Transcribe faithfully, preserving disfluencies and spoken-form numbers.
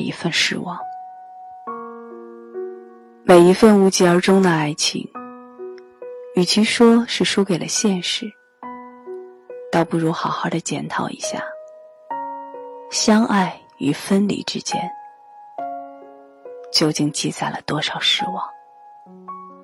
一份失望。每一份无疾而终的爱情，与其说是输给了现实，倒不如好好的检讨一下，相爱与分离之间究竟积攒了多少失望。